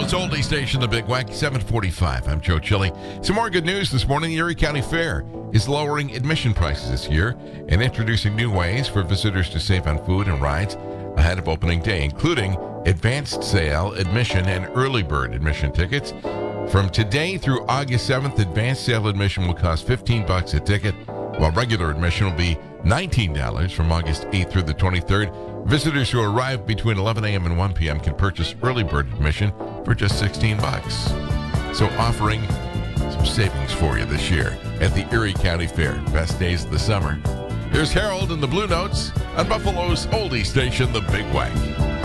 Buffalo's oldie station, the Big Wack, 745. I'm Joe Chili. Some more good news this morning. The Erie County Fair is lowering admission prices this year and introducing new ways for visitors to save on food and rides ahead of opening day, including advanced sale admission and early bird admission tickets. From today through August 7th, advanced sale admission will cost $15 a ticket, while regular admission will be $19 from August 8th through the 23rd. Visitors who arrive between 11 a.m. and 1 p.m. can purchase early bird admission for just $16. So offering some savings for you this year at the Erie County Fair. Best days of the summer. Here's Harold and the Blue Notes on Buffalo's oldie station, the Big Wack.